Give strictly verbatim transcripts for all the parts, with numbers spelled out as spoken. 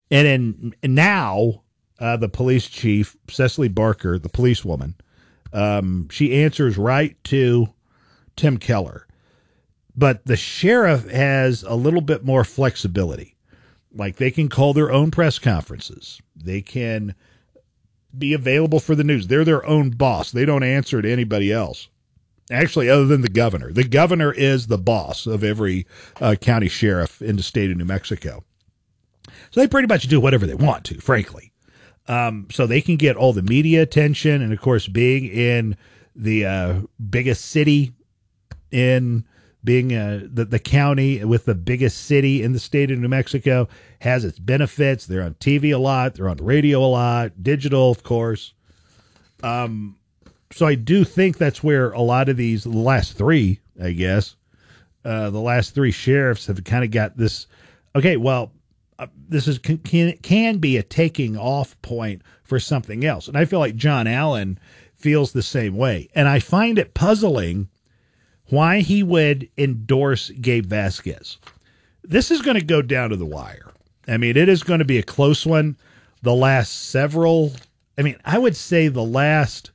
And in, and now uh, the police chief, Cecily Barker, the policewoman, um, she answers right to Tim Keller. But the sheriff has a little bit more flexibility. Like they can call their own press conferences. They can be available for the news. They're their own boss. They don't answer to anybody else. Actually, other than the governor. The governor is the boss of every uh, county sheriff in the state of New Mexico. So they pretty much do whatever they want to, frankly. Um, so they can get all the media attention. And, of course, being in the uh, biggest city in being uh, the, the county with the biggest city in the state of New Mexico has its benefits. They're on T V a lot. They're on the radio a lot. Digital, of course. Um, so I do think that's where a lot of these, the last three, I guess, uh, the last three sheriffs have kind of got this, okay, well, uh, this is can, can be a taking off point for something else. And I feel like John Allen feels the same way. And I find it puzzling why he would endorse Gabe Vasquez. This is going to go down to the wire. I mean, it is going to be a close one. The last several, I mean, I would say the last,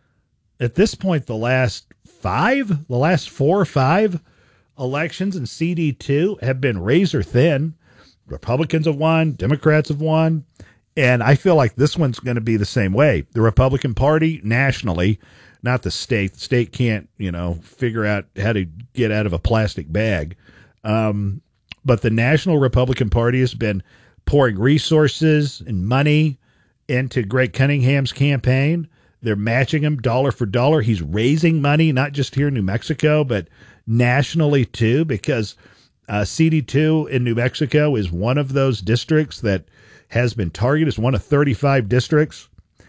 at this point, the last five, the last four or five elections in C D two have been razor thin. Republicans have won, Democrats have won, and I feel like this one's going to be the same way. The Republican Party nationally, not the state. The state can't, you know, figure out how to get out of a plastic bag. Um, but the National Republican Party has been pouring resources and money into Greg Cunningham's campaign. They're matching him dollar for dollar. He's raising money, not just here in New Mexico, but nationally too, because uh, C D two in New Mexico is one of those districts that has been targeted. It's one of thirty-five districts.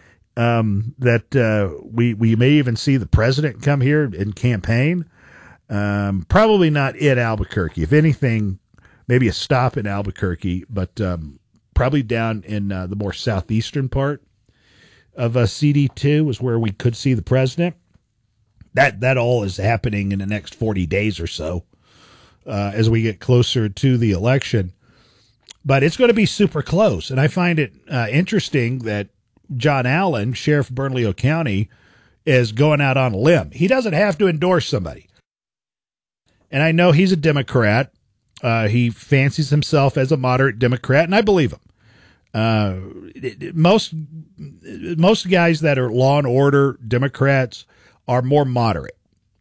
Um, that uh, we we may even see the president come here and campaign. Um, probably not in Albuquerque. If anything, maybe a stop in Albuquerque, but um, probably down in uh, the more southeastern part of uh, C D two is where we could see the president. That that all is happening in the next forty days or so uh, as we get closer to the election. But it's going to be super close, and I find it uh, interesting that John Allen, Sheriff of Bernalillo County, is going out on a limb. He doesn't have to endorse somebody. And I know he's a Democrat. Uh, he fancies himself as a moderate Democrat, and I believe him. Uh, most most guys that are law and order Democrats are more moderate.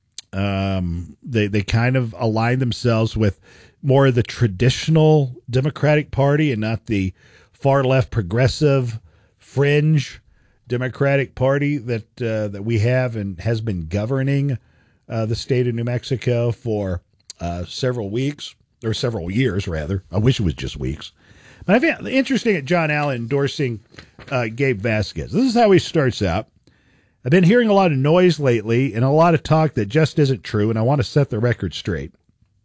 Um, they they kind of align themselves with more of the traditional Democratic Party and not the far left progressive fringe Democratic Party that uh, that we have and has been governing uh, the state of New Mexico for uh, several weeks or several years, rather. I wish it was just weeks. But I found it interesting at John Allen endorsing uh, Gabe Vasquez. This is how he starts out. I've been hearing a lot of noise lately and a lot of talk that just isn't true, and I want to set the record straight.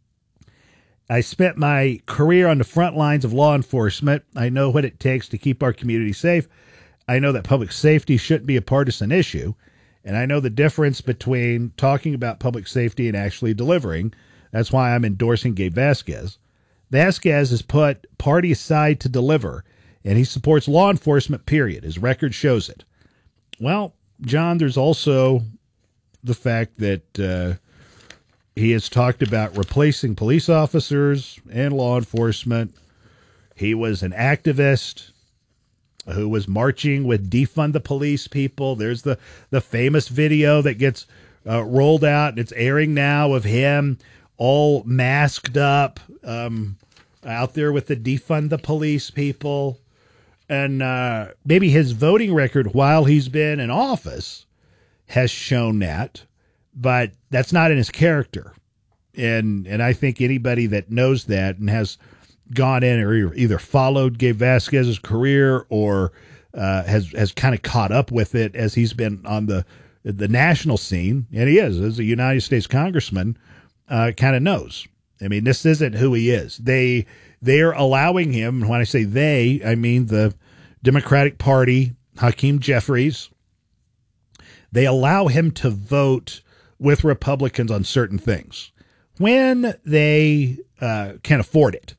I spent my career on the front lines of law enforcement. I know what it takes to keep our community safe. I know that public safety shouldn't be a partisan issue, and I know the difference between talking about public safety and actually delivering. That's why I'm endorsing Gabe Vasquez. Vasquez has put party aside to deliver, and he supports law enforcement, period. His record shows it. Well, John, there's also the fact that uh, he has talked about replacing police officers and law enforcement. He was an activist who was marching with defund the police people. There's the, the famous video that gets uh, rolled out, and it's airing now of him all masked up um, out there with the defund the police people. And uh, maybe his voting record while he's been in office has shown that, but that's not in his character. And and I think anybody that knows that and has gone in or either followed Gabe Vasquez's career or uh, has has kind of caught up with it as he's been on the the national scene, and he is as a United States congressman, uh, kind of knows. I mean, this isn't who he is. They they are allowing him. When I say they, I mean the Democratic Party, Hakeem Jeffries. They allow him to vote with Republicans on certain things when they uh, can afford it.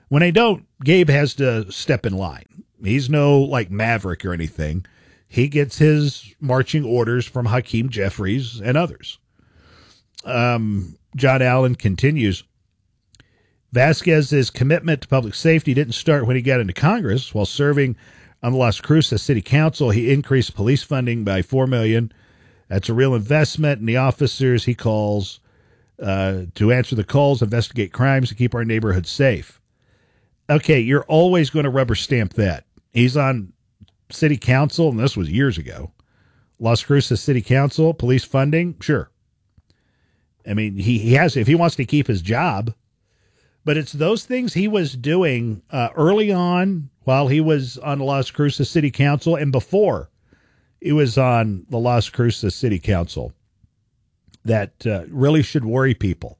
When they don't, Gabe has to step in line. He's no like Maverick or anything. He gets his marching orders from Hakeem Jeffries and others. Um, John Allen continues, Vasquez's commitment to public safety didn't start when he got into Congress. While serving on the Las Cruces City Council, he increased police funding by four million dollars. That's a real investment in the officers he calls uh, to answer the calls, investigate crimes, to keep our neighborhoods safe. Okay, you're always going to rubber stamp that. He's on city council, and this was years ago. Las Cruces City Council, police funding, sure. I mean, he, he has, if he wants to keep his job, but it's those things he was doing uh, early on while he was on the Las Cruces City Council and before he was on the Las Cruces City Council that uh, really should worry people.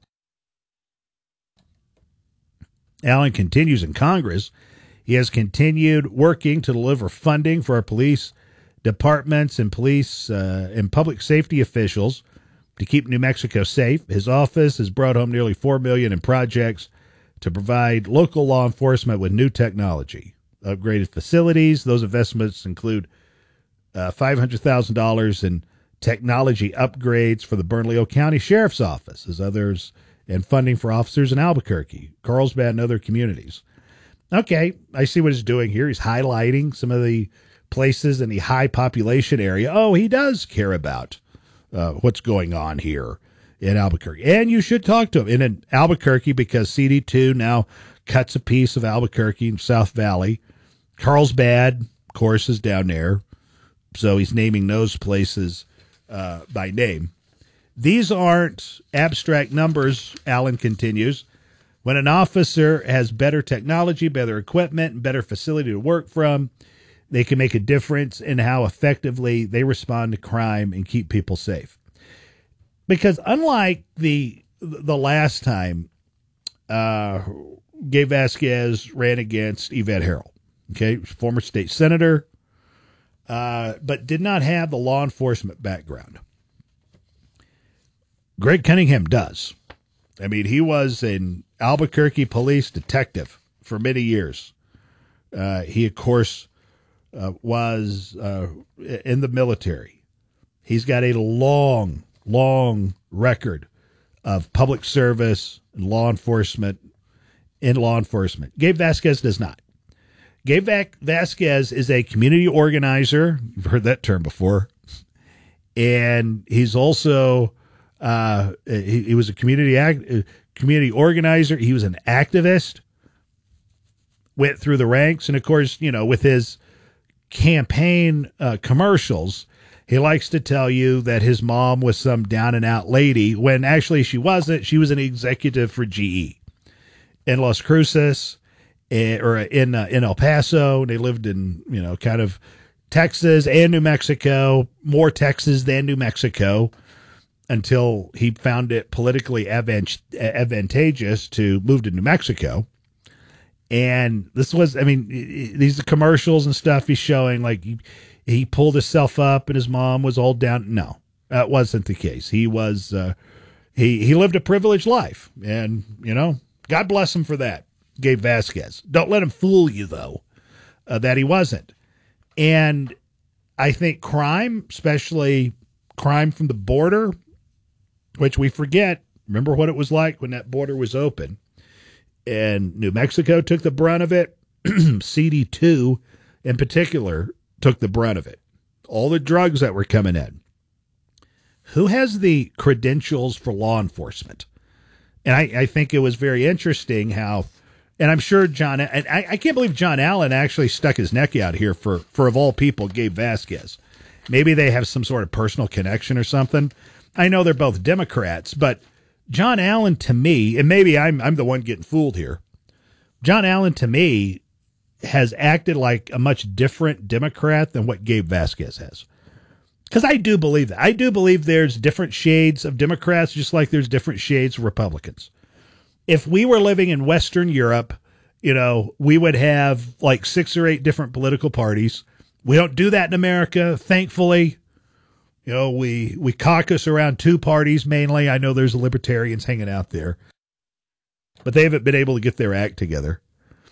Allen continues in Congress. He has continued working to deliver funding for our police departments and police uh, and public safety officials to keep New Mexico safe. His office has brought home nearly four million dollars in projects to provide local law enforcement with new technology, upgraded facilities. Those investments include uh, five hundred thousand dollars in technology upgrades for the Bernalillo County Sheriff's Office, as others, and funding for officers in Albuquerque, Carlsbad, and other communities. Okay, I see what he's doing here. He's highlighting some of the places in the high population area. Oh, he does care about uh, what's going on here in Albuquerque. And you should talk to him. And in Albuquerque, because C D two now cuts a piece of Albuquerque and South Valley. Carlsbad, of course, is down there. So he's naming those places uh, by name. These aren't abstract numbers, Allen continues. When an officer has better technology, better equipment, and better facility to work from, they can make a difference in how effectively they respond to crime and keep people safe. Because unlike the the last time uh, Gabe Vasquez ran against Yvette Herrell, okay, former state senator, uh, but did not have the law enforcement background. Greg Cunningham does. I mean, he was an Albuquerque police detective for many years. Uh, he, of course, uh, was uh, in the military. He's got a long, long record of public service and law enforcement in law enforcement. Gabe Vasquez does not. Gabe Va- Vasquez is a community organizer. You've heard that term before. And he's also... Uh, he, he was a community act, uh, community organizer. He was an activist, went through the ranks. And of course, you know, with his campaign uh, commercials, he likes to tell you that his mom was some down and out lady when actually she wasn't. She was an executive for G E in Las Cruces uh, or in, uh, in El Paso. They lived in, you know, kind of Texas and New Mexico, more Texas than New Mexico, until he found it politically advant- advantageous to move to New Mexico. And this was, I mean, these are commercials and stuff he's showing, like he, he pulled himself up and his mom was all down. No, that wasn't the case. He was, uh, he, he lived a privileged life. And, you know, God bless him for that, Gabe Vasquez. Don't let him fool you, though, uh, that he wasn't. And I think crime, especially crime from the border, which we forget, remember what it was like when that border was open. And New Mexico took the brunt of it. C D two, in particular, took the brunt of it. All the drugs that were coming in. Who has the credentials for law enforcement? And I, I think it was very interesting how, and I'm sure John, and I, I can't believe John Allen actually stuck his neck out here for, for of all people, Gabe Vasquez. Maybe they have some sort of personal connection or something. I know they're both Democrats, but John Allen to me, and maybe I'm I'm the one getting fooled here, John Allen to me has acted like a much different Democrat than what Gabe Vasquez has. Because I do believe that. I do believe there's different shades of Democrats, just like there's different shades of Republicans. If we were living in Western Europe, you know, we would have like six or eight different political parties. We don't do that in America, thankfully. You know, we, we caucus around two parties mainly. I know there's libertarians hanging out there, but they haven't been able to get their act together.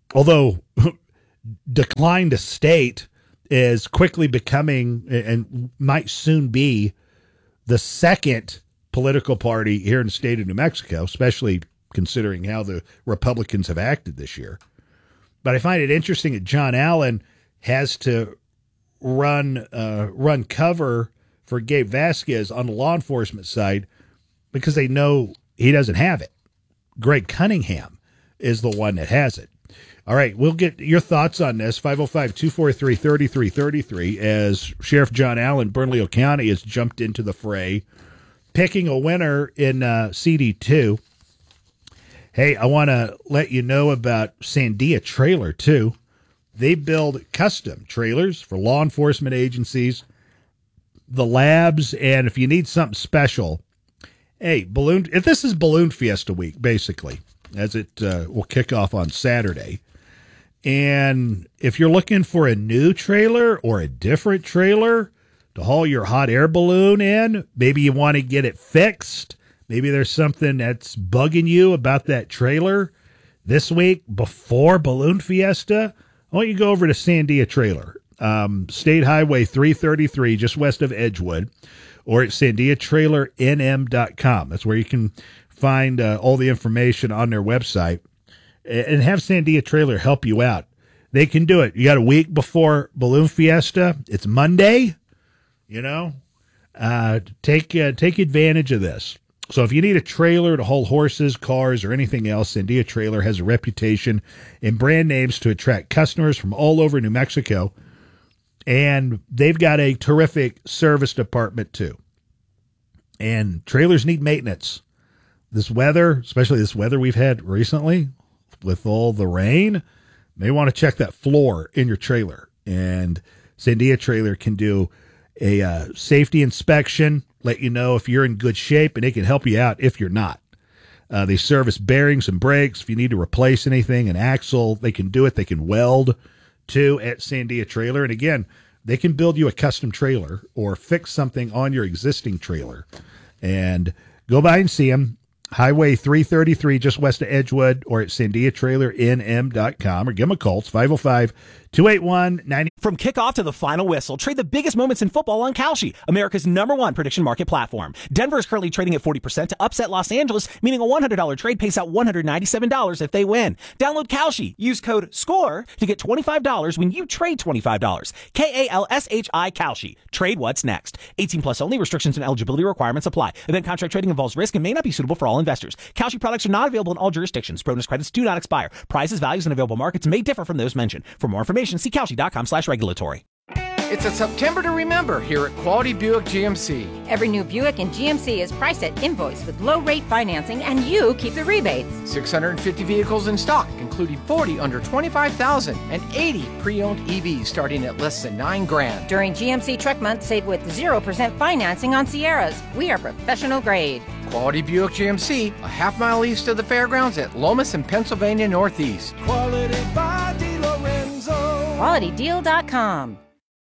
although decline to state is quickly becoming and might soon be the second political party here in the state of New Mexico, especially considering how the Republicans have acted this year. But I find it interesting that John Allen has to run uh, run cover for Gabe Vasquez on the law enforcement side because they know he doesn't have it. Greg Cunningham is the one that has it. All right, we'll get your thoughts on this, five oh five, two four three, three three three three, as Sheriff John Allen, Bernalillo County, has jumped into the fray, picking a winner in uh, C D two. Hey, I want to let you know about Sandia Trailer, too. They build custom trailers for law enforcement agencies, the labs, and if you need something special, hey, balloon. If this is Balloon Fiesta week, basically, as it uh, will kick off on Saturday. And if you're looking for a new trailer or a different trailer to haul your hot air balloon in, maybe you want to get it fixed. Maybe there's something that's bugging you about that trailer this week before Balloon Fiesta. I want you to go over to Sandia Trailer, um, State Highway three thirty-three, just west of Edgewood, or at sandia trailer n m dot com. That's where you can find uh, all the information on their website and have Sandia Trailer help you out. They can do it. You got a week before Balloon Fiesta. It's Monday, you know. Uh, take uh, take advantage of this. So if you need a trailer to haul horses, cars, or anything else, Sandia Trailer has a reputation and brand names to attract customers from all over New Mexico. And they've got a terrific service department, too. And trailers need maintenance. This weather, especially this weather we've had recently with all the rain, may want to check that floor in your trailer. And Sandia Trailer can do a uh, safety inspection, let you know if you're in good shape, and they can help you out if you're not. Uh, they service bearings and brakes. If you need to replace anything, an axle, they can do it. They can weld, too, at Sandia Trailer. And again, they can build you a custom trailer or fix something on your existing trailer. And go by and see them. Highway three thirty-three, just west of Edgewood, or at sandia trailer n m dot com, or give them a call. It's five oh five, two eight one, nine oh. From kickoff to the final whistle, trade the biggest moments in football on Kalshi, America's number one prediction market platform. Denver is currently trading at forty percent to upset Los Angeles, meaning a one hundred dollars trade pays out one hundred ninety-seven dollars if they win. Download Kalshi. Use code SCORE to get twenty-five dollars when you trade twenty-five dollars. K A L S H I Kalshi. Trade what's next. eighteen plus only. Restrictions and eligibility requirements apply. Event contract trading involves risk and may not be suitable for all investors. Kalshi products are not available in all jurisdictions. Bonus credits do not expire. Prices, values, and available markets may differ from those mentioned. For more information, see kalshi dot com slash regulatory. It's a September to remember here at Quality Buick G M C. Every new Buick in G M C is priced at invoice with low rate financing, and you keep the rebates. six hundred fifty vehicles in stock, including forty under twenty-five thousand and eighty pre-owned E Vs starting at less than nine grand. During G M C Truck Month, save with zero percent financing on Sierras. We are professional grade. Quality Buick G M C, a half mile east of the fairgrounds at Lomas and Pennsylvania Northeast. Quality by DeLorenzo. quality deal dot com.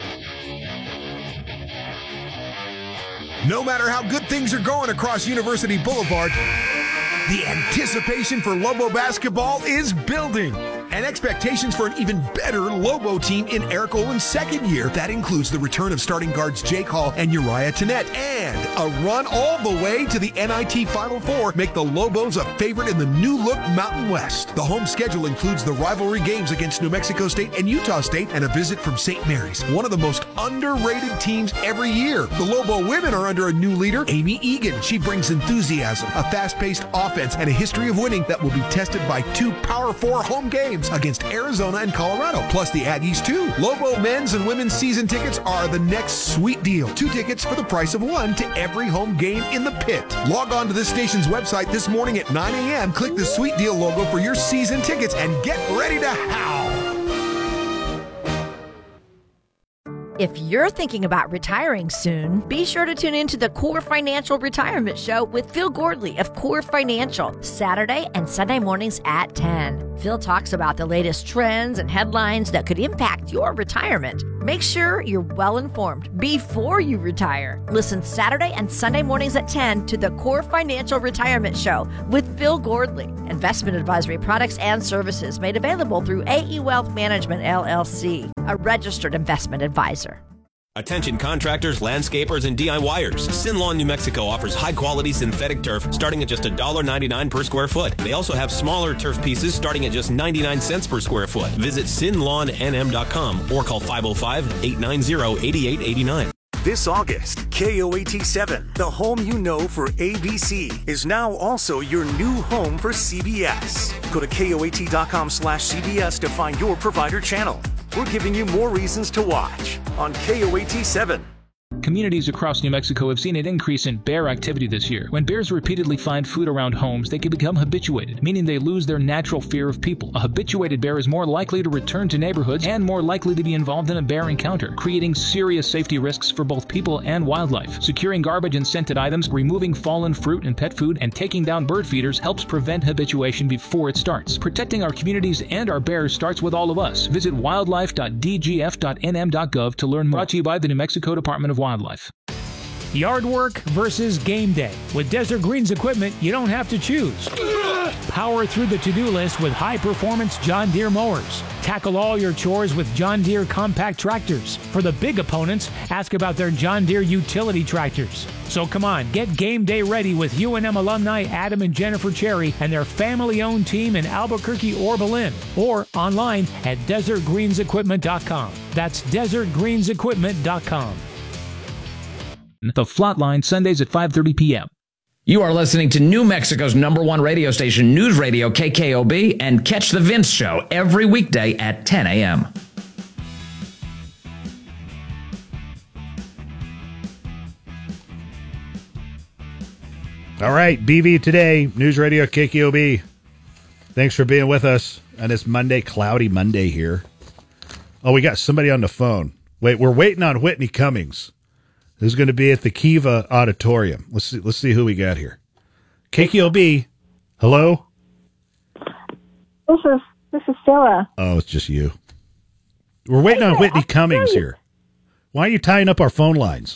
No matter how good things are going across University Boulevard, the anticipation for Lobo basketball is building. And expectations for an even better Lobo team in Eric Olin's second year. That includes the return of starting guards Jake Hall and Uriah Tennette, and a run all the way to the N I T Final Four make the Lobos a favorite in the new-look Mountain West. The home schedule includes the rivalry games against New Mexico State and Utah State, and a visit from Saint Mary's, one of the most underrated teams every year. The Lobo women are under a new leader, Amy Egan. She brings enthusiasm, a fast-paced offense, and a history of winning that will be tested by two Power Four home games against Arizona and Colorado, plus the Aggies too. Lobo men's and women's season tickets are the next sweet deal. Two tickets for the price of one to every home game in the pit. Log on to this station's website this morning at nine a.m. Click the sweet deal logo for your season tickets and get ready to howl. If you're thinking about retiring soon, be sure to tune in to the Core Financial Retirement Show with Phil Gordley of Core Financial, Saturday and Sunday mornings at ten. Phil talks about the latest trends and headlines that could impact your retirement. Make sure you're well informed before you retire. Listen Saturday and Sunday mornings at ten to the Core Financial Retirement Show with Phil Gordley. Investment advisory products and services made available through A E Wealth Management, L L C, a registered investment advisor. Attention contractors, landscapers, and DIYers. Sin Lawn, New Mexico offers high-quality synthetic turf starting at just one dollar ninety-nine per square foot. They also have smaller turf pieces starting at just ninety-nine cents per square foot. Visit sin lawn n m dot com or call five oh five, eight nine zero, eight eight eight nine. This August, K O A T seven, the home you know for A B C, is now also your new home for C B S. Go to K O A T dot com slash C B S to find your provider channel. We're giving you more reasons to watch on K O A T seven. Communities across New Mexico have seen an increase in bear activity this year. When bears repeatedly find food around homes, they can become habituated, meaning they lose their natural fear of people. A habituated bear is more likely to return to neighborhoods and more likely to be involved in a bear encounter, creating serious safety risks for both people and wildlife. Securing garbage and scented items, removing fallen fruit and pet food, and taking down bird feeders helps prevent habituation before it starts. Protecting our communities and our bears starts with all of us. Visit wildlife dot d g f dot n m dot gov to learn more. Brought to you by the New Mexico Department of Wildlife. Yard work versus game day. With Desert Greens equipment, you don't have to choose. Power through the to-do list with high-performance John Deere mowers. Tackle all your chores with John Deere compact tractors. For the big opponents, ask about their John Deere utility tractors. So come on, get game day ready with U N M alumni Adam and Jennifer Cherry and their family-owned team in Albuquerque or Berlin, or online at desert greens equipment dot com. That's desert greens equipment dot com. The Flatline, Sundays at five thirty p.m. You are listening to New Mexico's number one radio station, News Radio K K O B, and catch The Vince Show every weekday at ten a.m. All right, B V today, News Radio K K O B. Thanks for being with us on this Monday, cloudy Monday here. Oh, we got somebody on the phone. Wait, we're waiting on Whitney Cummings, who's going to be at the Kiva Auditorium. Let's see, let's see who we got here. K K O B, hello? This is this is Sarah. Oh, it's just you. We're waiting on Whitney Cummings here. Why are you tying up our phone lines?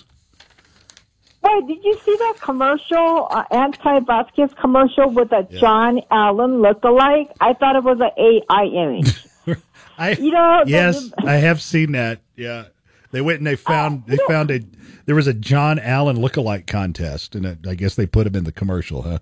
Wait, did you see that commercial, uh, anti-Vasquez commercial with a yeah. John Allen lookalike? I thought it was an A I image. I, you know, yes, the, I have seen that. Yeah, they went and they found uh, they yeah. found a there was a John Allen lookalike contest, and it, I guess they put him in the commercial, huh?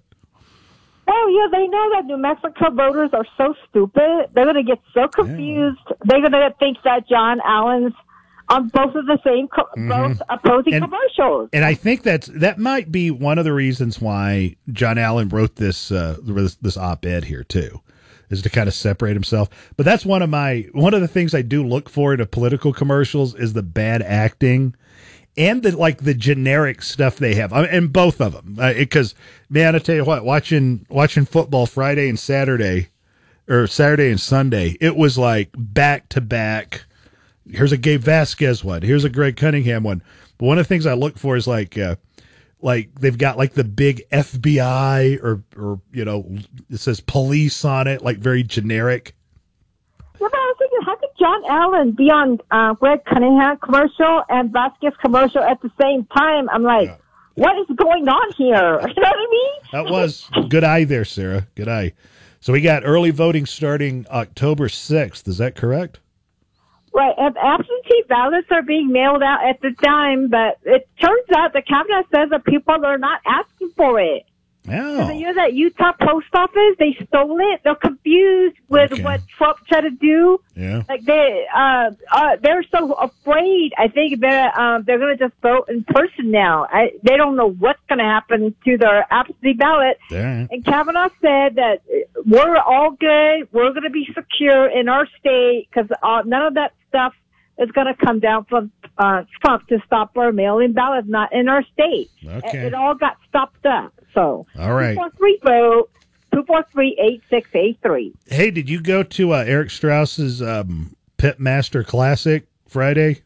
Oh yeah, they know that New Mexico voters are so stupid. They're going to get so confused. Yeah. They're going to think that John Allen's on both of the same, co- mm-hmm. both opposing and, commercials. And I think that's that might be one of the reasons why John Allen wrote this uh, this, this op-ed here too, is to kind of separate himself. But that's one of my one of the things I do look for in a political commercials is the bad acting and the like the generic stuff they have. I mean, and both of them, because uh, man, I tell you what, watching watching football Friday and Saturday, or Saturday and Sunday, it was like back to back. Here's a Gabe Vasquez one. Here's a Greg Cunningham one. But one of the things I look for is like, uh, like they've got like the big F B I or, or, you know, it says police on it, like very generic. Yeah, but I was thinking, how could John Allen be on uh, Greg Cunningham commercial and Vasquez commercial at the same time? I'm like, yeah. What is going on here? You know what I mean? That was good eye there, Sarah. Good eye. So we got early voting starting October sixth. Is that correct? Right, and absentee ballots are being mailed out at the time, but it turns out the cabinet says that people are not asking for it. Oh. You know that Utah post office, they stole it. They're confused with okay. what Trump tried to do. Yeah. Like they, uh, uh, they're so afraid. I think they're, um, they're going to just vote in person now. I, they don't know what's going to happen to their absentee ballot. Right. And Kavanaugh said that we're all good. We're going to be secure in our state because uh, none of that stuff is going to come down from uh, Trump to stop our mail-in ballots, not in our state. Okay. It, it all got stopped up. So, all right. two four three vote, two four three, eight six eight three. Hey, did you go to uh, Eric Strauss's um, Pitmaster Classic Friday?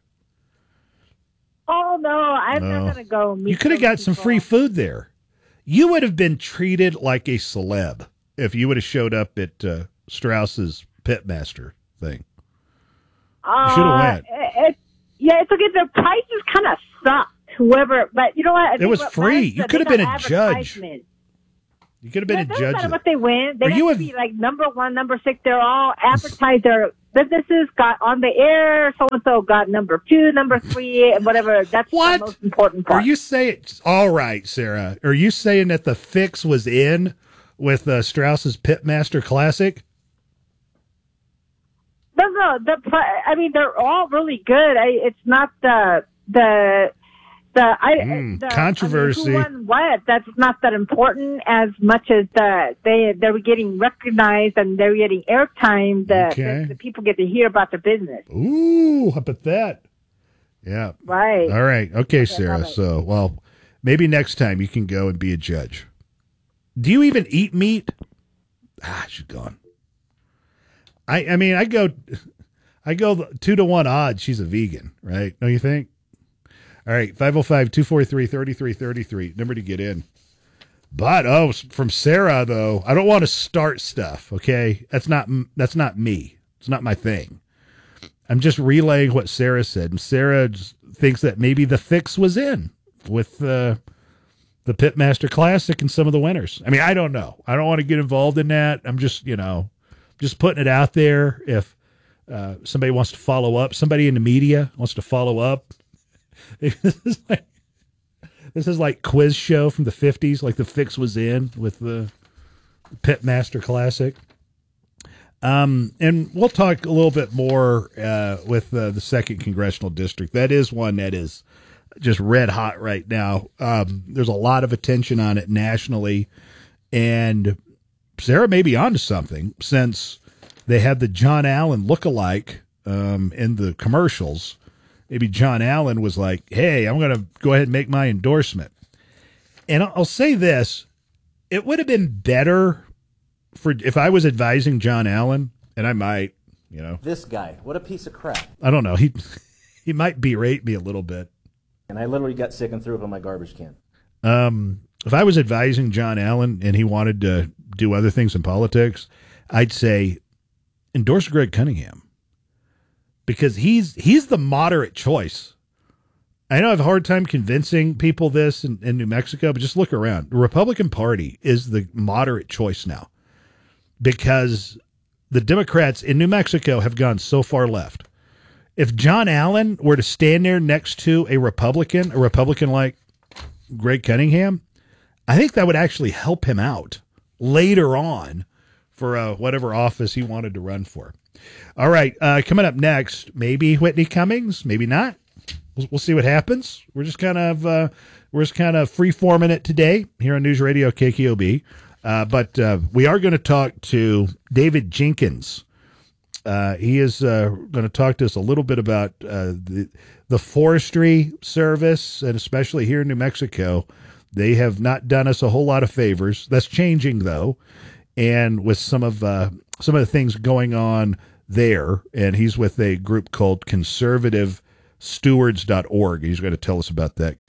Oh, no, I'm no. not going to go. You could have got people. some free food there. You would have been treated like a celeb if you would have showed up at uh, Strauss's Pitmaster thing. Uh, you should have went. It, Yeah, it's okay. The prices kind of sucked. Whoever, but you know what? I It think was what free. matters You is could have they been got a judge. advertisement. You could have been Yeah, a it doesn't judge. matter of what it. they win. They Are have you to a- be like number one, number six. They're all advertised their businesses. Got on the air. So and so got number two, number three, and whatever. That's What? the most important part. Are you saying? All right, Sarah. Are you saying that the fix was in with uh, Strauss's Pitmaster Classic? No, no. The pri- I mean, they're all really good. I, it's not the the the I Mm, the, controversy. I mean, who won what? That's not that important as much as the they they were getting recognized and they're getting airtime. The, Okay. the the people get to hear about their business. Ooh, how about that? Yeah. Right. All right. Okay, Sarah. love it. So, well, maybe next time you can go and be a judge. Do you even eat meat? Ah, she's gone. I I mean, I go, I go two to one odds. She's a vegan, right? Don't you think? All right, five oh five, two four three, three three three three, number to get in. But, oh, from Sarah, though, I don't want to start stuff, okay? That's not that's not me. It's not my thing. I'm just relaying what Sarah said. And Sarah just thinks that maybe the fix was in with uh, the Pitmaster Classic and some of the winners. I mean, I don't know. I don't want to get involved in that. I'm just, you know, just putting it out there. If uh, somebody wants to follow up, somebody in the media wants to follow up. This is like, this is like quiz show from the fifties, like the fix was in with the Pitmaster Classic. Um, and we'll talk a little bit more uh, with uh, the second congressional district. That is one that is just red hot right now. Um, there's a lot of attention on it nationally, and Sarah may be onto something since they had the John Allen lookalike um, in the commercials. Maybe John Allen was like, hey, I'm going to go ahead and make my endorsement. And I'll say this, it would have been better for if I was advising John Allen, and I might, you know. This guy, what a piece of crap. I don't know. He he might berate me a little bit. And I literally got sick and threw up in my garbage can. Um, if I was advising John Allen and he wanted to do other things in politics, I'd say endorse Greg Cunningham. Because he's he's the moderate choice. I know I have a hard time convincing people this in, in New Mexico, but just look around. The Republican Party is the moderate choice now because the Democrats in New Mexico have gone so far left. If John Allen were to stand there next to a Republican, a Republican like Greg Cunningham, I think that would actually help him out later on for uh, whatever office he wanted to run for. All right, uh, coming up next, maybe Whitney Cummings, maybe not. We'll, we'll see what happens. We're just kind of uh, we're just kind of free forming it today here on News Radio K K O B. Uh, but uh, we are going to talk to David Jenkins. Uh, he is uh, going to talk to us a little bit about uh, the the Forestry Service, and especially here in New Mexico, they have not done us a whole lot of favors. That's changing though, and with some of uh, some of the things going on there, and he's with a group called conservative stewards dot org. He's going to tell us about that.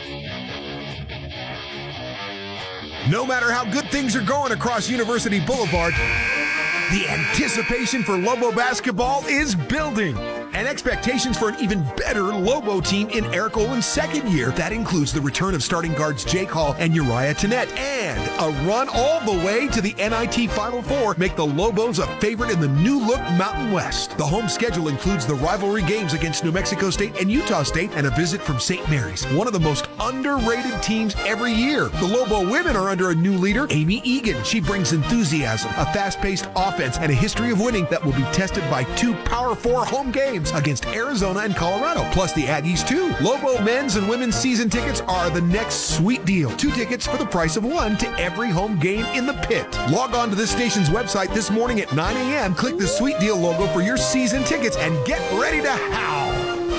No matter how good things are going across University Boulevard, the anticipation for Lobo basketball is building. And expectations for an even better Lobo team in Eric Olin's second year. That includes the return of starting guards Jake Hall and Uriah Tennette. And a run all the way to the N I T Final Four make the Lobos a favorite in the new-look Mountain West. The home schedule includes the rivalry games against New Mexico State and Utah State and a visit from Saint Mary's, one of the most underrated teams every year. The Lobo women are under a new leader, Amy Egan. She brings enthusiasm, a fast-paced offense, and a history of winning that will be tested by two Power Four home games against Arizona and Colorado, plus the Aggies too. Lobo men's and women's season tickets are the next sweet deal. Two tickets for the price of one to every home game in the pit. Log on to this station's website this morning at nine a.m. Click the sweet deal logo for your season tickets and get ready to howl.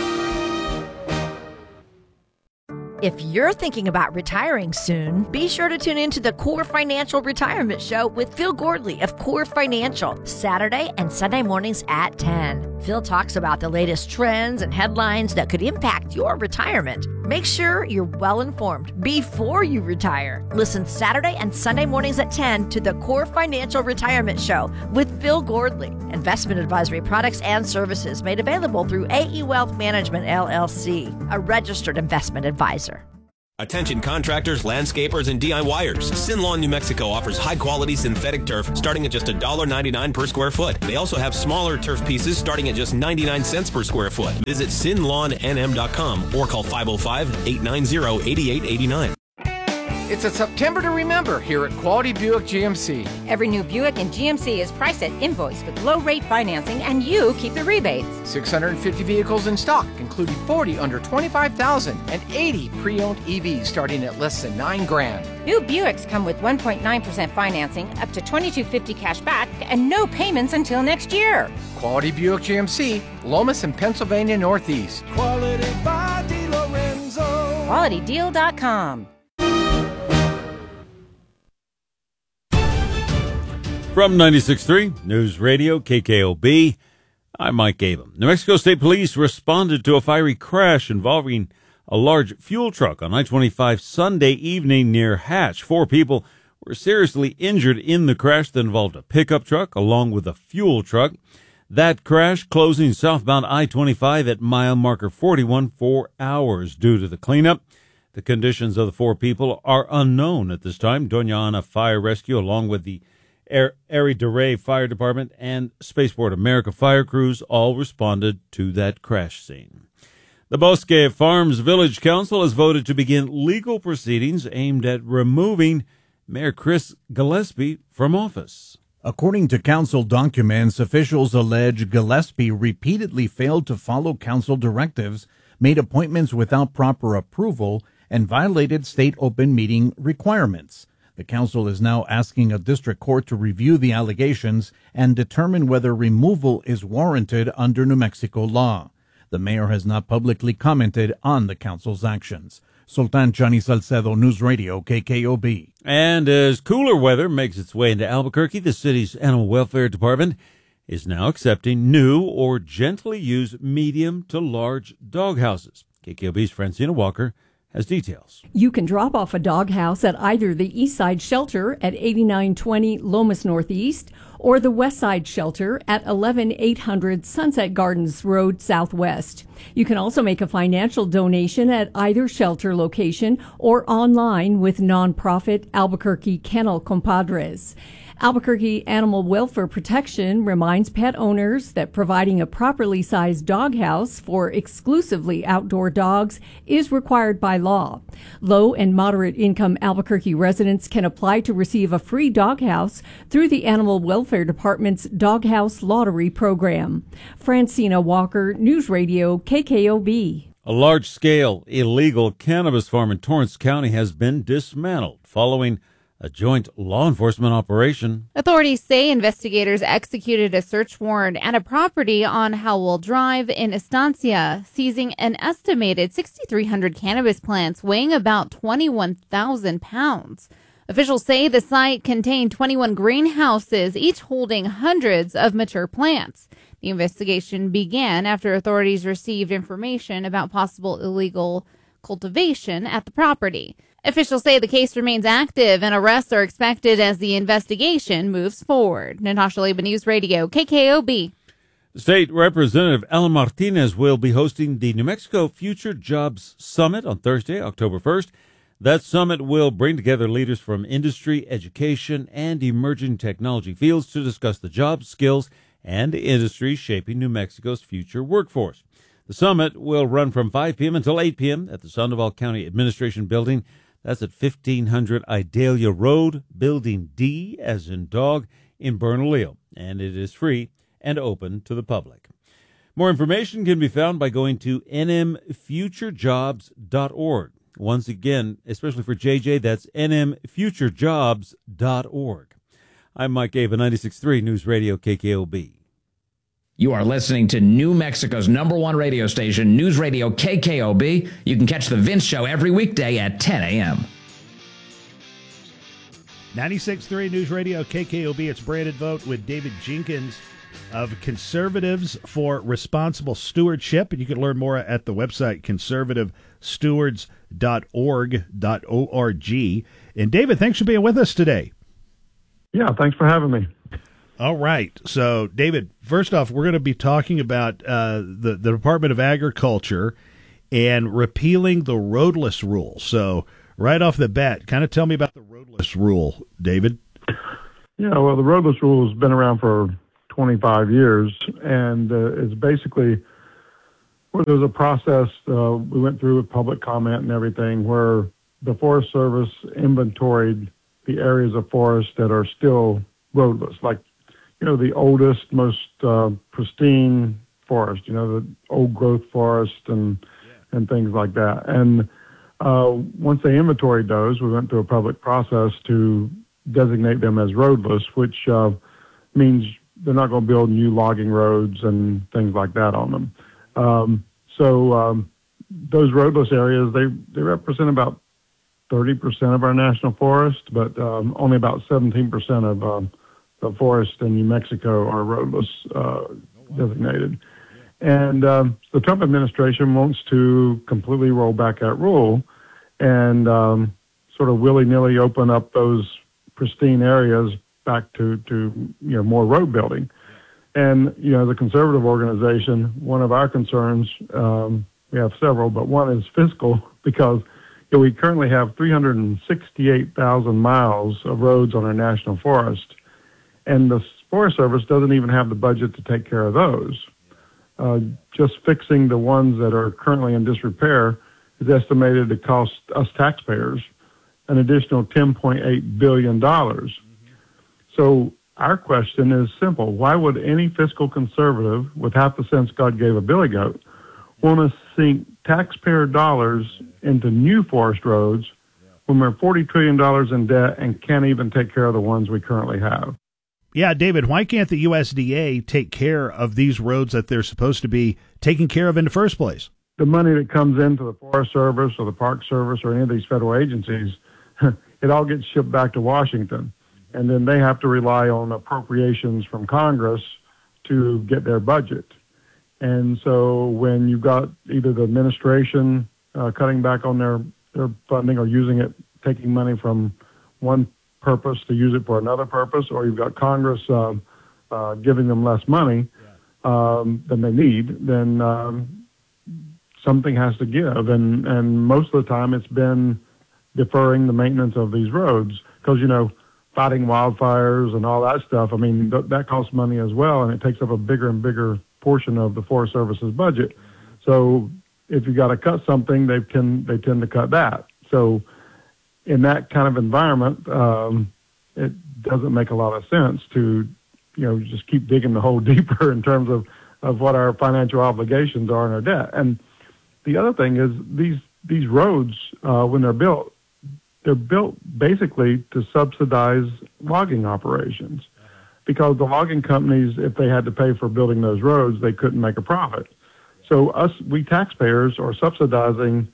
If you're thinking about retiring soon, be sure to tune in to the Core Financial Retirement Show with Phil Gordley of Core Financial, Saturday and Sunday mornings at ten. Phil talks about the latest trends and headlines that could impact your retirement. Make sure you're well informed before you retire. Listen Saturday and Sunday mornings at ten to the Core Financial Retirement Show with Phil Gordley. Investment advisory products and services made available through A E Wealth Management, L L C, a registered investment advisor. Attention contractors, landscapers, and D I Y ers. Sinlawn, New Mexico offers high-quality synthetic turf starting at just one dollar ninety-nine per square foot. They also have smaller turf pieces starting at just ninety-nine cents per square foot. Visit sin lawn n m dot com or call five oh five, eight nine zero, eight eight eight nine. It's a September to remember here at Quality Buick G M C. Every new Buick in G M C is priced at invoice with low-rate financing, and you keep the rebates. six hundred fifty vehicles in stock, including forty under twenty-five thousand and eighty pre-owned E Vs starting at less than nine grand. New Buicks come with one point nine percent financing, up to twenty-two fifty cash back, and no payments until next year. Quality Buick G M C, Lomas and Pennsylvania Northeast. Quality by DeLorenzo. quality deal dot com. From ninety-six point three News Radio K K O B, I'm Mike Abel. New Mexico State Police responded to a fiery crash involving a large fuel truck on I twenty-five Sunday evening near Hatch. Four people were seriously injured in the crash that involved a pickup truck along with a fuel truck. That crash closing southbound I twenty-five at mile marker forty-one for hours due to the cleanup. The conditions of the four people are unknown at this time. Doña Ana Fire Rescue, along with the Erie DeRay Fire Department and Spaceport America fire crews all responded to that crash scene. The Bosque Farms Village Council has voted to begin legal proceedings aimed at removing Mayor Chris Gillespie from office. According to council documents, officials allege Gillespie repeatedly failed to follow council directives, made appointments without proper approval, and violated state open meeting requirements. The council is now asking a district court to review the allegations and determine whether removal is warranted under New Mexico law. The mayor has not publicly commented on the council's actions. Sultan Chani Salcedo, News Radio, K K O B. And as cooler weather makes its way into Albuquerque, the city's Animal Welfare Department is now accepting new or gently used medium to large dog houses. K K O B's Francina Walker has details. You can drop off a dog house at either the East Side Shelter at eighty-nine twenty Lomas Northeast or the West Side Shelter at eleven eight hundred Sunset Gardens Road Southwest. You can also make a financial donation at either shelter location or online with nonprofit Albuquerque Kennel Compadres. Albuquerque Animal Welfare Protection reminds pet owners that providing a properly sized dog house for exclusively outdoor dogs is required by law. Low and moderate income Albuquerque residents can apply to receive a free dog house through the Animal Welfare Department's Doghouse Lottery program. Francina Walker, News Radio, K K O B. A large-scale illegal cannabis farm in Torrance County has been dismantled following a joint law enforcement operation. Authorities say investigators executed a search warrant at a property on Howell Drive in Estancia, seizing an estimated six thousand three hundred cannabis plants weighing about twenty-one thousand pounds. Officials say the site contained twenty-one greenhouses, each holding hundreds of mature plants. The investigation began after authorities received information about possible illegal cultivation at the property. Officials say the case remains active and arrests are expected as the investigation moves forward. Natasha Leba, News Radio, K K O B. State Representative Alan Martinez will be hosting the New Mexico Future Jobs Summit on Thursday, October first. That summit will bring together leaders from industry, education, and emerging technology fields to discuss the jobs, skills, and industries shaping New Mexico's future workforce. The summit will run from five p.m. until eight p.m. at the Sandoval County Administration Building. That's at fifteen hundred Idalia Road, Building D, as in dog, in Bernalillo, and it is free and open to the public. More information can be found by going to n m future jobs dot org. Once again, especially for J J, that's n m future jobs dot org. I'm Mike Ava, ninety-six point three News Radio K K O B. You are listening to New Mexico's number one radio station, News Radio K K O B. You can catch The Vince Show every weekday at ten a.m. ninety-six point three News Radio K K O B. It's Branded Vote with David Jenkins. of Conservatives for Responsible Stewardship. And you can learn more at the website conservative stewards dot org. And David, thanks for being with us today. Yeah, thanks for having me. All right. So, David, first off, we're going to be talking about uh, the, the Department of Agriculture and repealing the roadless rule. So, right off the bat, kind of tell me about the roadless rule, David. Yeah, well, the roadless rule has been around for twenty-five years, and uh, it's basically where there's a process uh, we went through with public comment and everything, where the Forest Service inventoried the areas of forest that are still roadless, like, you know, the oldest, most uh, pristine forest, you know, the old growth forest and yeah. and things like that. And uh, once they inventoried those, we went through a public process to designate them as roadless, which uh, means they're not going to build new logging roads and things like that on them. Um, so um, those roadless areas, they, they represent about thirty percent of our national forest, but um, only about seventeen percent of um, the forest in New Mexico are roadless uh, designated. And um, the Trump administration wants to completely roll back that rule and um, sort of willy-nilly open up those pristine areas back to, to you know, more road building. And, you know, the conservative organization, one of our concerns, um, we have several, but one is fiscal, because you know, we currently have three hundred sixty-eight thousand miles of roads on our national forest, and the Forest Service doesn't even have the budget to take care of those. Uh, just fixing the ones that are currently in disrepair is estimated to cost us taxpayers an additional ten point eight billion dollars. So our question is simple. Why would any fiscal conservative with half the sense God gave a billy goat want to sink taxpayer dollars into new forest roads when we're forty trillion dollars in debt and can't even take care of the ones we currently have? Yeah, David, why can't the U S D A take care of these roads that they're supposed to be taking care of in the first place? The money that comes into the Forest Service or the Park Service or any of these federal agencies, it all gets shipped back to Washington. And then they have to rely on appropriations from Congress to get their budget. And so when you've got either the administration uh, cutting back on their, their funding or using it, taking money from one purpose to use it for another purpose, or you've got Congress uh, uh, giving them less money um, than they need, then um, something has to give. And, and most of the time it's been deferring the maintenance of these roads because, you know, fighting wildfires and all that stuff, I mean, th- that costs money as well, and it takes up a bigger and bigger portion of the Forest Service's budget. So if you got to cut something, they can they tend to cut that. So in that kind of environment, um, it doesn't make a lot of sense to, you know, just keep digging the hole deeper in terms of, of what our financial obligations are in our debt. And the other thing is these these roads, uh, when they're built, they're built basically to subsidize logging operations, because the logging companies, if they had to pay for building those roads, they couldn't make a profit. So us, we taxpayers are subsidizing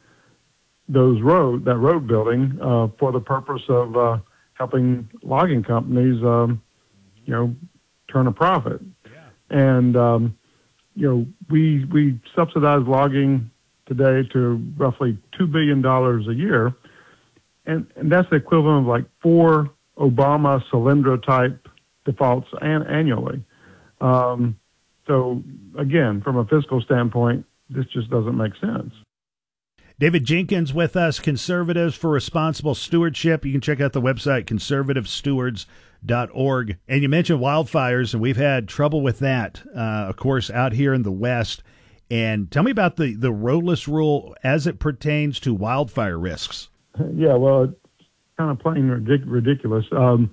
those road, that road building uh, for the purpose of uh, helping logging companies, um, you know, turn a profit. And, um, you know, we, we subsidize logging today to roughly two billion dollars a year. And, and that's the equivalent of like four Obama Solyndra type defaults an, annually. Um, so again, from a fiscal standpoint, this just doesn't make sense. David Jenkins with us, Conservatives for Responsible Stewardship. You can check out the website, conservative stewards dot org. And you mentioned wildfires, and we've had trouble with that, uh, of course, out here in the West. And tell me about the, the roadless rule as it pertains to wildfire risks. Yeah, well, it's kind of plain ridic- ridiculous. Um,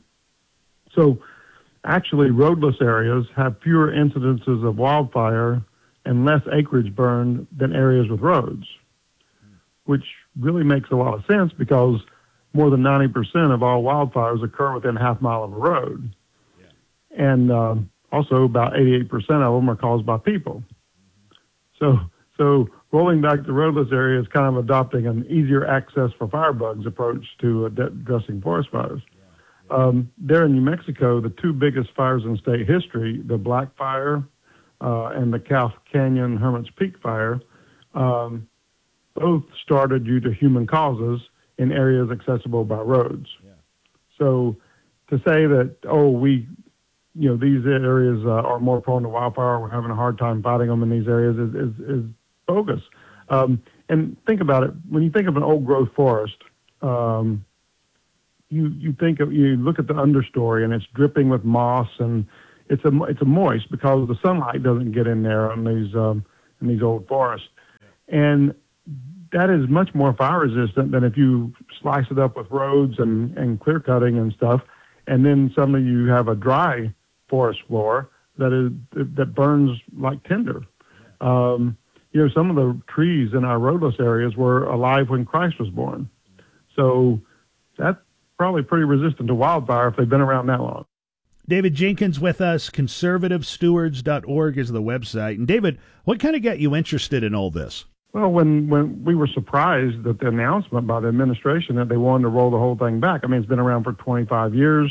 so actually, roadless areas have fewer incidences of wildfire and less acreage burned than areas with roads, which really makes a lot of sense because more than ninety percent of all wildfires occur within a half mile of a road. Yeah. And um, also about eighty-eight percent of them are caused by people. So, so rolling back the roadless area is kind of adopting an easier access for firebugs approach to addressing forest fires. Um, there in New Mexico, the two biggest fires in state history, the Black Fire uh, and the Calf Canyon Hermit's Peak Fire, um, both started due to human causes in areas accessible by roads. Yeah. So to say that, oh, we, you know, these areas uh, are more prone to wildfire, we're having a hard time fighting them in these areas is, is, is bogus. Um, and think about it. When you think of an old growth forest, um, you, you think of, you look at the understory and it's dripping with moss and it's a, it's a moist because the sunlight doesn't get in there on these, um, in these old forests. And that is much more fire resistant than if you slice it up with roads and, and clear cutting and stuff. And then suddenly you have a dry forest floor that is, that burns like tinder. Um, you know, some of the trees in our roadless areas were alive when Christ was born. So that's probably pretty resistant to wildfire if they've been around that long. David Jenkins with us, conservative stewards dot org is the website. And David, what kind of got you interested in all this? Well, when, when we were surprised at the announcement by the administration that they wanted to roll the whole thing back. I mean, it's been around for twenty-five years.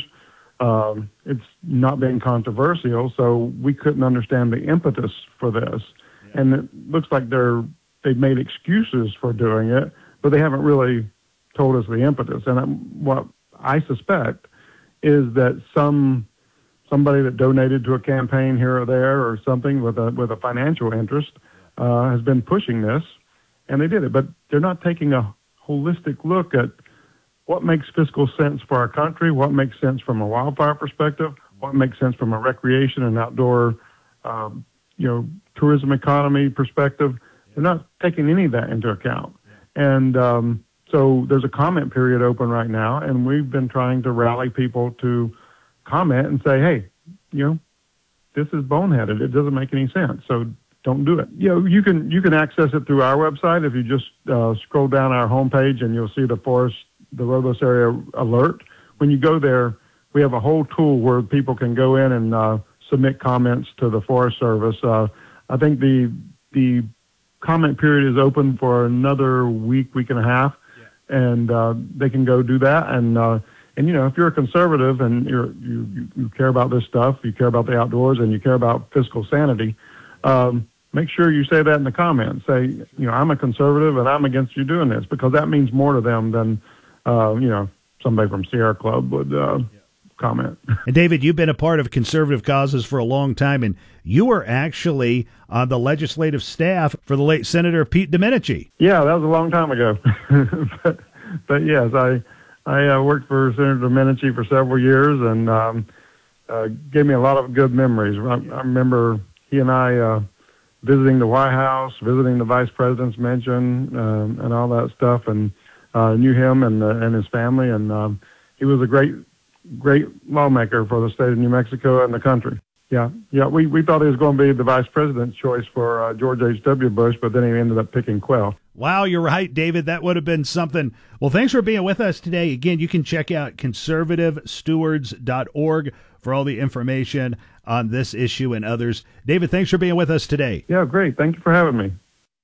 Um, it's not been controversial, so we couldn't understand the impetus for this. Yeah. And it looks like they're, they've made excuses for doing it, but they haven't really told us the impetus. And I'm, what I suspect is that some somebody that donated to a campaign here or there or something with a with a financial interest uh, has been pushing this, and they did it. But they're not taking a holistic look at what makes fiscal sense for our country, what makes sense from a wildfire perspective, what makes sense from a recreation and outdoor, um, you know, tourism economy perspective. They're not taking any of that into account. And um, so there's a comment period open right now, and we've been trying to rally people to comment and say, hey, you know, this is boneheaded. It doesn't make any sense. So don't do it. You know, you can you can access it through our website. If you just uh, scroll down our homepage and you'll see the forest, the roadless area alert. When you go there, we have a whole tool where people can go in and uh, submit comments to the Forest Service. Uh, I think the the comment period is open for another week, week and a half, yeah. and uh, they can go do that. And uh, and you know, if you're a conservative and you're, you you care about this stuff, you care about the outdoors, and you care about fiscal sanity, um, make sure you say that in the comments. Say, you know, I'm a conservative and I'm against you doing this, because that means more to them than uh, you know, somebody from Sierra Club would uh, yeah. comment. And David, you've been a part of conservative causes for a long time, and you were actually on the legislative staff for the late Senator Pete Domenici. Yeah, that was a long time ago. but, but yes, I I uh, worked for Senator Domenici for several years, and um, uh, gave me a lot of good memories. I, I remember he and I uh, visiting the White House, visiting the Vice President's mansion, um, and all that stuff, and uh, knew him and uh, and his family, and um, he was a great, great lawmaker for the state of New Mexico and the country. Yeah, yeah, we, we thought he was going to be the vice president's choice for uh, George H W. Bush, but then he ended up picking Quayle. Wow, you're right, David. That would have been something. Well, thanks for being with us today. Again, you can check out conservative stewards dot org for all the information on this issue and others. David, thanks for being with us today. Yeah, great. Thank you for having me.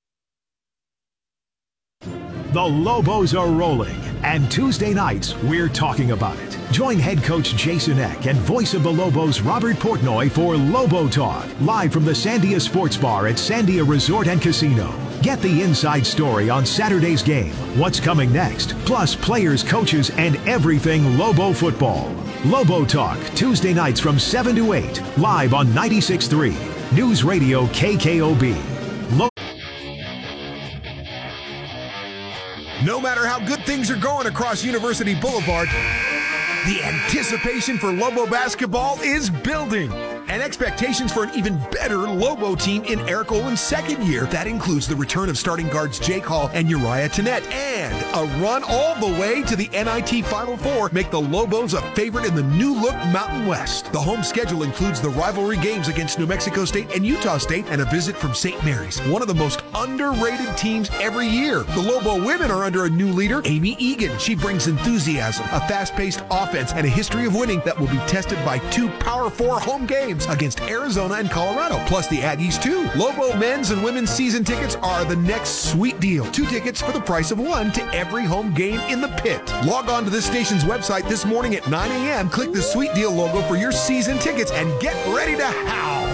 The Lobos are rolling, and Tuesday nights, we're talking about it. Join head coach Jason Eck and voice of the Lobos Robert Portnoy for Lobo Talk, live from the Sandia Sports Bar at Sandia Resort and Casino. Get the inside story on Saturday's game, what's coming next, plus players, coaches, and everything Lobo football. Lobo Talk, Tuesday nights from seven to eight, live on ninety-six point three, News Radio K K O B. Lo- No matter how good things are going across University Boulevard, the anticipation for Lobo basketball is building. And expectations for an even better Lobo team in Eric Olin's second year. That includes the return of starting guards Jake Hall and Uriah Tennette, and a run all the way to the N I T Final Four make the Lobos a favorite in the new-look Mountain West. The home schedule includes the rivalry games against New Mexico State and Utah State, and a visit from Saint Mary's, one of the most underrated teams every year. The Lobo women are under a new leader, Amy Egan. She brings enthusiasm, a fast-paced offense, and a history of winning that will be tested by two Power Four home games. games against Arizona and Colorado, plus the Aggies too. Lobo men's and women's season tickets are the next sweet deal. Two tickets for the price of one to every home game in the pit. Log on to this station's website this morning at nine a.m. Click the sweet deal logo for your season tickets and get ready to howl.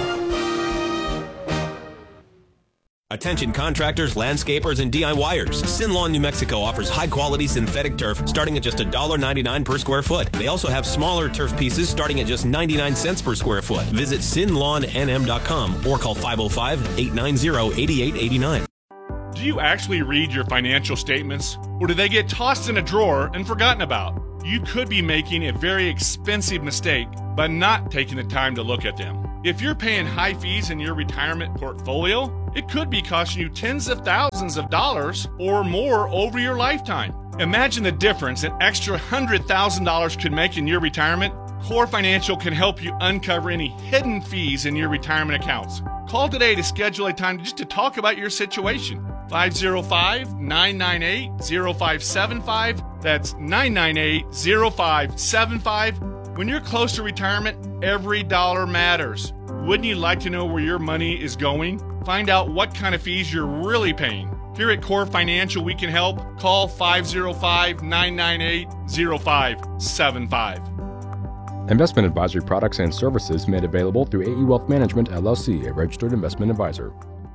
Attention contractors, landscapers, and D I Y ers. Sinlawn, New Mexico offers high-quality synthetic turf starting at just one dollar ninety-nine per square foot. They also have smaller turf pieces starting at just ninety-nine cents per square foot. Visit sin lawn n m dot com or call five oh five, eight nine zero, eight eight eight nine. Do you actually read your financial statements, or do they get tossed in a drawer and forgotten about? You could be making a very expensive mistake by not taking the time to look at them. If you're paying high fees in your retirement portfolio, it could be costing you tens of thousands of dollars or more over your lifetime. Imagine the difference an extra one hundred thousand dollars could make in your retirement. Core Financial can help you uncover any hidden fees in your retirement accounts. Call today to schedule a time just to talk about your situation. five oh five, nine nine eight, oh five seven five. That's nine nine eight, oh five seven five. When you're close to retirement, every dollar matters. Wouldn't you like to know where your money is going? Find out what kind of fees you're really paying. Here at Core Financial, we can help. Call five oh five, nine nine eight, oh five seven five. Investment advisory products and services made available through A E Wealth Management, L L C, a registered investment advisor.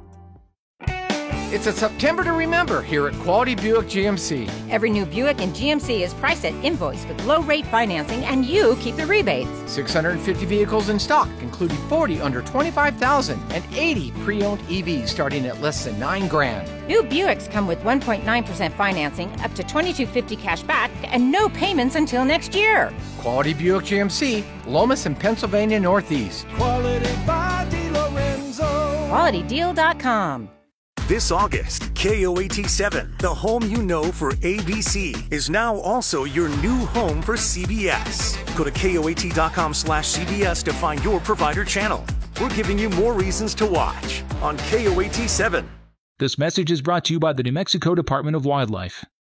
It's a September to remember here at Quality Buick G M C. Every new Buick in G M C is priced at invoice with low rate financing, and you keep the rebates. six hundred fifty vehicles in stock, including forty under twenty-five thousand and eighty pre-owned E Vs starting at less than nine grand. New Buicks come with one point nine percent financing, up to twenty-two fifty cash back, and no payments until next year. Quality Buick G M C, Lomas and Pennsylvania Northeast. Quality by DeLorenzo. quality deal dot com. This August, K O A T seven, the home you know for A B C, is now also your new home for C B S. Go to K O A T dot com slash C B S to find your provider channel. We're giving you more reasons to watch on K O A T seven. This message is brought to you by the New Mexico Department of Wildlife.